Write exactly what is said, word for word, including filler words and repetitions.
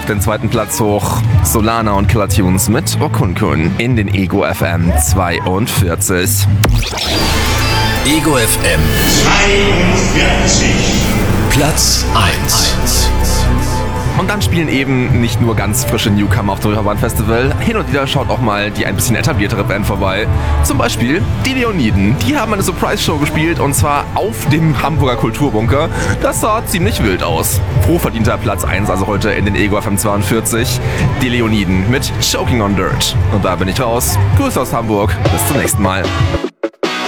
auf den zweiten Platz hoch. Solana und Killer Tunes mit Okunkun in den Ego F M zweiundvierzig. Ego F M zweiundvierzig. Platz eins. Und dann spielen eben nicht nur ganz frische Newcomer auf dem Reeperbahn Festival. Hin und wieder schaut auch mal die ein bisschen etabliertere Band vorbei. Zum Beispiel die Leoniden. Die haben eine Surprise-Show gespielt und zwar auf dem Hamburger Kulturbunker. Das sah ziemlich wild aus. Hochverdienter Platz eins also heute in den Ego F M zweiundvierzig. Die Leoniden mit Choking on Dirt. Und da bin ich raus. Grüße aus Hamburg. Bis zum nächsten Mal.